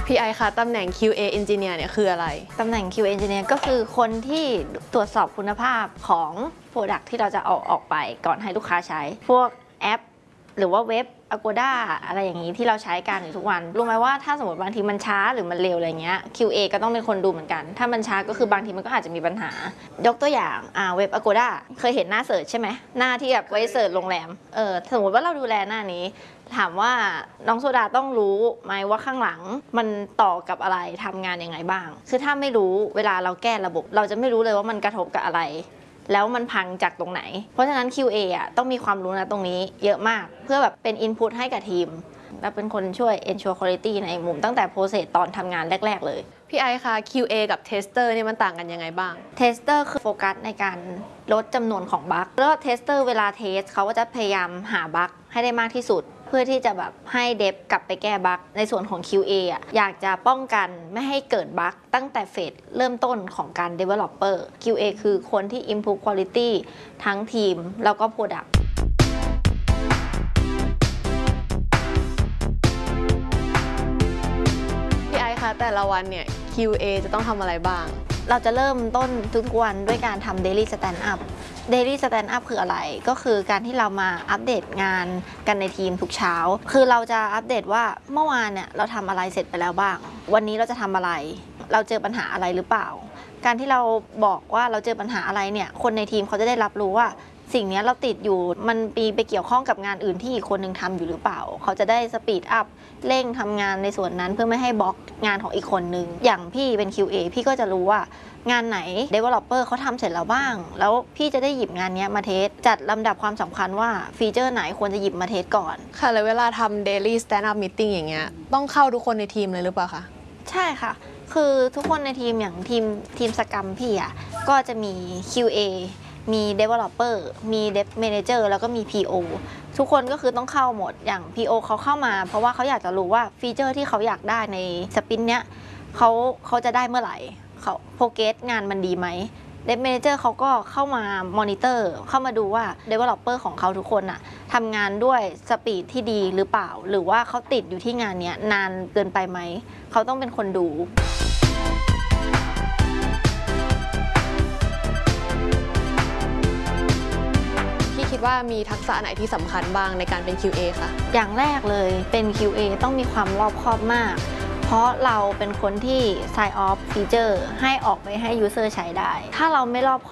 พี่ไอคะตำแหน่ง QA Engineer เนี่ยคืออะไรตำแหน่ง QA Engineer ก็คือคนที่ตรวจสอบคุณภาพของ Product ที่เราจะเอาออกไปก่อนให้ลูกค้าใช้ พวกแอปหรือว่าเว็บ Agoda อะไรอย่างนี้ที่เราใช้กันอยู่ทุกวันรู้ไหมว่าถ้าสมมติบางทีมันช้าหรือมันเร็วอะไรเงี้ย QA ก็ต้องเป็นคนดูเหมือนกันถ้ามันช้าก็คือบางทีมันก็อาจจะมีปัญหายกตัวอย่างเว็บ Agoda เคยเห็นหน้าเสิร์ชใช่ไหมหน้าที่แบบไว้เสิร์ชโรงแรมสมมติว่าเราดูแลหน้านี้ถามว่าน้องโซดาต้องรู้ไหมว่าข้างหลังมันต่อกับอะไรทำงานยังไงบ้างคือถ้าไม่รู้เวลาเราแก้ระบบเราจะไม่รู้เลยว่ามันกระทบกับอะไรแล้วมันพังจากตรงไหนเพราะฉะนั้น QA ต้องมีความรู้นะตรงนี้เยอะมากเพื่อแบบเป็น input ให้กับทีมและเป็นคนช่วย ensure quality ในมุมตั้งแต่ process ตอนทำงานแรกๆเลยพี่ไอคะ QA กับ Tester เนี่ยมันต่างกันยังไงบ้าง Tester คือโฟกัสในการลดจำนวนของบั๊กแล้ว Tester เวลาเทสเขาก็จะพยายามหาบั๊กให้ได้มากที่สุดเพื่อที่จะแบบให้เดฟกลับไปแก้บั๊กในส่วนของ QA อยากจะป้องกันไม่ให้เกิดบั๊กตั้งแต่เฟสเริ่มต้นของการ Developer QA คือคนที่ improve quality ทั้งทีมแล้วก็ Product พี่ไอคะแต่ละวันเนี่ย QA จะต้องทำอะไรบ้างเราจะเริ่มต้นทุกวันด้วยการทำ Daily Stand Up Daily Stand Up คืออะไรก็คือการที่เรามาอัปเดตงานกันในทีมทุกเช้าคือเราจะอัปเดตว่าเมื่อวานเนี่ยเราทำอะไรเสร็จไปแล้วบ้างวันนี้เราจะทำอะไรเราเจอปัญหาอะไรหรือเปล่าการที่เราบอกว่าเราเจอปัญหาอะไรเนี่ยคนในทีมเขาจะได้รับรู้ว่าสิ่งนี้เราติดอยู่มันมีไปเกี่ยวข้องกับงานอื่นที่อีกคนนึงทำอยู่หรือเปล่าเขาจะได้สปีดอัพเร่งทำงานในส่วนนั้นเพื่อไม่ให้บล็อกงานของอีกคนนึงอย่างพี่เป็น QA พี่ก็จะรู้ว่างานไหน Developer เขาทำเสร็จแล้วบ้างแล้วพี่จะได้หยิบงานนี้มาเทสจัดลำดับความสำคัญว่าฟีเจอร์ไหนควรจะหยิบมาเทสก่อนค่ะแล้วเวลาทำ Daily Stand Up Meeting อย่างเงี้ยต้องเข้าทุกคนในทีมเลยหรือเปล่าคะใช่ค่ะคือทุกคนในทีมอย่างทีมสกรัมพี่ก็จะมี QA มี Developer มี Dev Manager แล้วก็มี PO ทุกคนก็คือต้องเข้าหมดอย่าง PO เขาเข้ามาเพราะว่าเขาอยากจะรู้ว่าฟีเจอร์ที่เขาอยากได้ในสปรินต์เนี้ยเขาจะได้เมื่อไหร่เขาโปรเกรสงานมันดีไหม Dev Manager เขาก็เข้ามามอนิเตอร์เข้ามาดูว่า Developer ของเขาทุกคนทำงานด้วยสปีดที่ดีหรือเปล่าหรือว่าเขาติดอยู่ที่งานนี้นานเกินไปไหมเขาต้องเป็นคนดูคิดว่ามีทักษะไหนที่สำคัญบ้างในการเป็น QA ค่ะอย่างแรกเลยเป็น QA ต้องมีความรอบคอบมากเพราะเราเป็นคนที่ sign off feature ให้ออกไปให้ user ใช้ได้ถ้าเราไม่รอบค